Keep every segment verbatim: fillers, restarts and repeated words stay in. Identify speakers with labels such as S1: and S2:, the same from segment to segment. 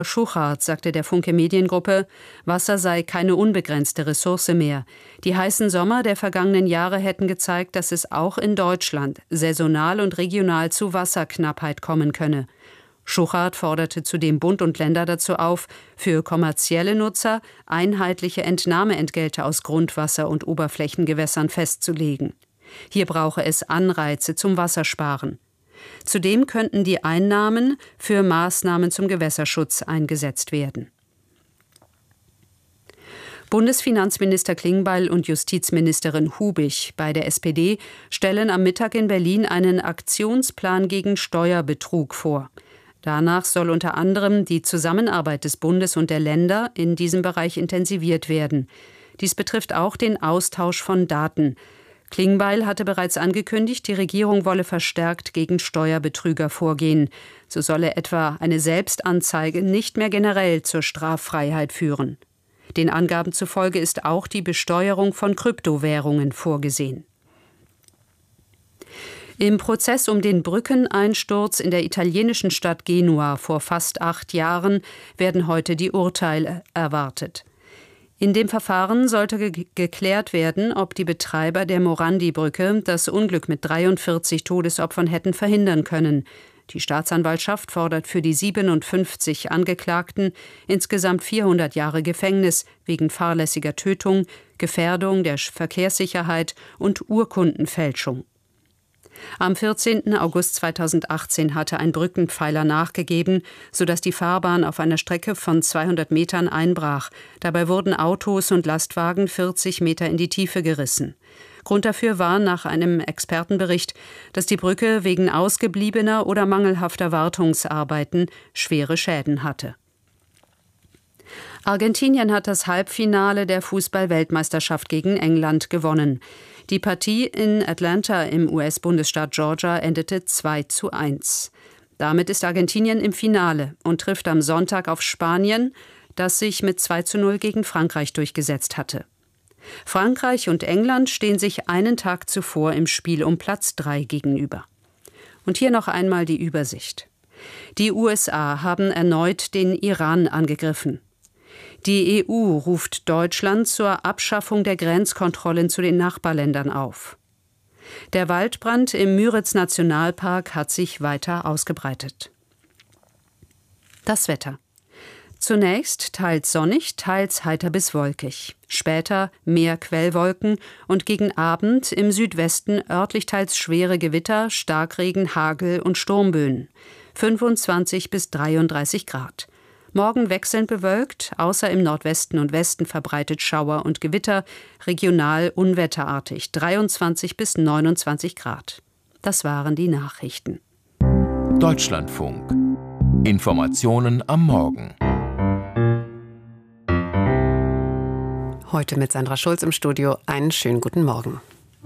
S1: Schuchart sagte der Funke Mediengruppe, Wasser sei keine unbegrenzte Ressource mehr. Die heißen Sommer der vergangenen Jahre hätten gezeigt, dass es auch in Deutschland saisonal und regional zu Wasserknappheit kommen könne. Schuchart forderte zudem Bund und Länder dazu auf, für kommerzielle Nutzer einheitliche Entnahmeentgelte aus Grundwasser- und Oberflächengewässern festzulegen. Hier brauche es Anreize zum Wassersparen. Zudem könnten die Einnahmen für Maßnahmen zum Gewässerschutz eingesetzt werden. Bundesfinanzminister Klingbeil und Justizministerin Hubig bei der S P D stellen am Mittag in Berlin einen Aktionsplan gegen Steuerbetrug vor. Danach soll unter anderem die Zusammenarbeit des Bundes und der Länder in diesem Bereich intensiviert werden. Dies betrifft auch den Austausch von Daten. Klingbeil hatte bereits angekündigt, die Regierung wolle verstärkt gegen Steuerbetrüger vorgehen. So solle etwa eine Selbstanzeige nicht mehr generell zur Straffreiheit führen. Den Angaben zufolge ist auch die Besteuerung von Kryptowährungen vorgesehen. Im Prozess um den Brückeneinsturz in der italienischen Stadt Genua vor fast acht Jahren werden heute die Urteile erwartet. In dem Verfahren sollte ge- geklärt werden, ob die Betreiber der Morandi-Brücke das Unglück mit dreiundvierzig Todesopfern hätten verhindern können. Die Staatsanwaltschaft fordert für die siebenundfünfzig Angeklagten insgesamt vierhundert Jahre Gefängnis wegen fahrlässiger Tötung, Gefährdung der Verkehrssicherheit und Urkundenfälschung. Am vierzehnten August zweitausendachtzehn hatte ein Brückenpfeiler nachgegeben, sodass die Fahrbahn auf einer Strecke von zweihundert Metern einbrach. Dabei wurden Autos und Lastwagen vierzig Meter in die Tiefe gerissen. Grund dafür war nach einem Expertenbericht, dass die Brücke wegen ausgebliebener oder mangelhafter Wartungsarbeiten schwere Schäden hatte. Argentinien hat das Halbfinale der Fußball-Weltmeisterschaft gegen England gewonnen. Die Partie in Atlanta im U S-Bundesstaat Georgia endete zwei zu eins. Damit ist Argentinien im Finale und trifft am Sonntag auf Spanien, das sich mit zwei zu null gegen Frankreich durchgesetzt hatte. Frankreich und England stehen sich einen Tag zuvor im Spiel um Platz drei gegenüber. Und hier noch einmal die Übersicht. Die U S A haben erneut den Iran angegriffen. Die E U ruft Deutschland zur Abschaffung der Grenzkontrollen zu den Nachbarländern auf. Der Waldbrand im Müritz-Nationalpark hat sich weiter ausgebreitet. Das Wetter. Zunächst teils sonnig, teils heiter bis wolkig. Später mehr Quellwolken und gegen Abend im Südwesten örtlich teils schwere Gewitter, Starkregen, Hagel und Sturmböen. fünfundzwanzig bis dreiunddreißig Grad. Morgen wechselnd bewölkt, außer im Nordwesten und Westen verbreitet Schauer und Gewitter, regional unwetterartig, dreiundzwanzig bis neunundzwanzig Grad. Das waren die Nachrichten.
S2: Deutschlandfunk. Informationen am Morgen.
S3: Heute mit Sandra Schulz im Studio. Einen schönen guten Morgen.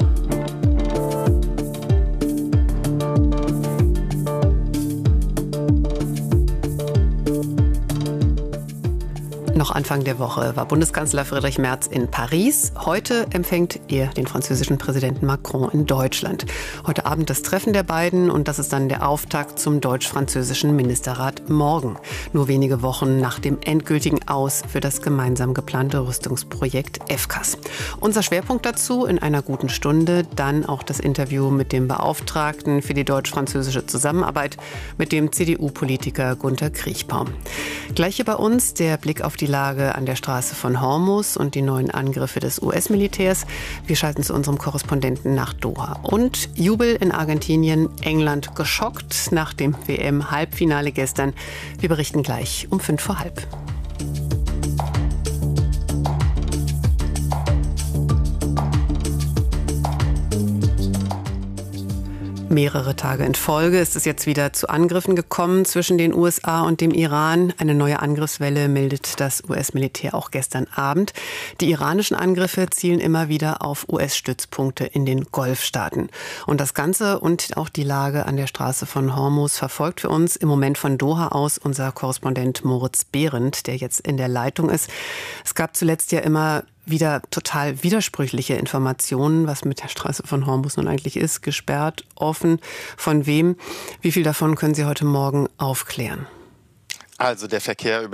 S3: Noch Anfang der Woche war Bundeskanzler Friedrich Merz in Paris. Heute empfängt er den französischen Präsidenten Macron in Deutschland. Heute Abend das Treffen der beiden und das ist dann der Auftakt zum deutsch-französischen Ministerrat morgen. Nur wenige Wochen nach dem endgültigen Aus für das gemeinsam geplante Rüstungsprojekt F C A S. Unser Schwerpunkt dazu in einer guten Stunde, dann auch das Interview mit dem Beauftragten für die deutsch-französische Zusammenarbeit, mit dem C D U-Politiker Gunter Kriechbaum. Gleich hier bei uns der Blick auf die Lage an der Straße von Hormuz und die neuen Angriffe des U S-Militärs. Wir schalten zu unserem Korrespondenten nach Doha. Und Jubel in Argentinien, England geschockt nach dem W M-Halbfinale gestern. Wir berichten gleich um fünf vor halb. Mehrere Tage in Folge ist es jetzt wieder zu Angriffen gekommen zwischen den U S A und dem Iran. Eine neue Angriffswelle meldet das U S-Militär auch gestern Abend. Die iranischen Angriffe zielen immer wieder auf U S-Stützpunkte in den Golfstaaten. Und das Ganze und auch die Lage an der Straße von Hormuz verfolgt für uns im Moment von Doha aus unser Korrespondent Moritz Behrendt, der jetzt in der Leitung ist. Es gab zuletzt ja immer wieder total widersprüchliche Informationen, was mit der Straße von Hormuz nun eigentlich ist, gesperrt, offen, von wem. Wie viel davon können Sie heute Morgen aufklären?
S4: Also der Verkehr über